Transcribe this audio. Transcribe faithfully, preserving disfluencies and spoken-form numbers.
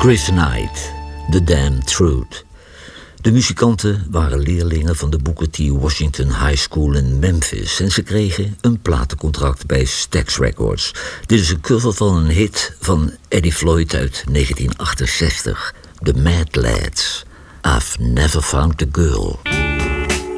Chris Knight, The Damn Truth. De muzikanten waren leerlingen van de Booker T. Washington High School in Memphis en ze kregen een platencontract bij Stax Records. Dit is een cover van een hit van Eddie Floyd uit negentien achtenzestig, The Mad Lads. I've never found a girl.